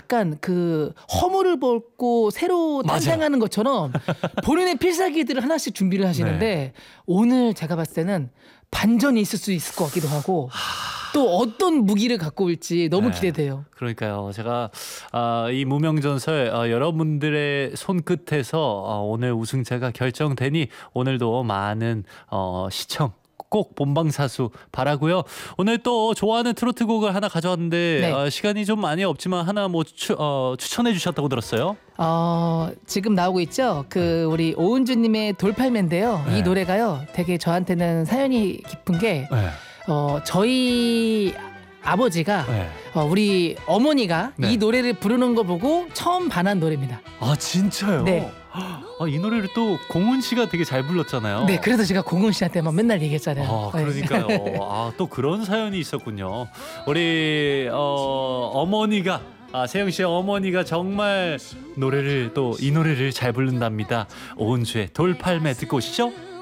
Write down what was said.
약간 그 허물을 벗고 새로 탄생하는 것처럼 본인의 필살기들을 하나씩 준비를 하시는데 네. 오늘 제가 봤을 때는 반전이 있을 수 있을 것 같기도 하고 또 어떤 무기를 갖고 올지 너무 네. 기대돼요. 그러니까요. 제가 이 무명전설 여러분들의 손끝에서 오늘 우승자가 결정되니 오늘도 많은 시청 꼭 본방사수 바라고요. 오늘 또 좋아하는 트로트곡을 하나 가져왔는데 네. 시간이 좀 많이 없지만 하나 뭐 추천해 주셨다고 들었어요. 지금 나오고 있죠. 그 우리 오은주님의 돌팔매인데요. 네. 이 노래가요. 되게 저한테는 사연이 깊은 게 네. 저희 아버지가 네. 우리 어머니가 네. 이 노래를 부르는 거 보고 처음 반한 노래입니다. 아 진짜요? 네. 이 노래를 또 공훈 씨가 되게 잘 불렀잖아요. 네, 그래서 제가 공훈 씨한테만 맨날 얘기했잖아요. 그러니까요. 또 그런 사연이 있었군요. 우리 어머니가 세영 씨의 어머니가 정말 이 노래를 잘 부른답니다. 오은주의 돌팔매 듣고 오시죠.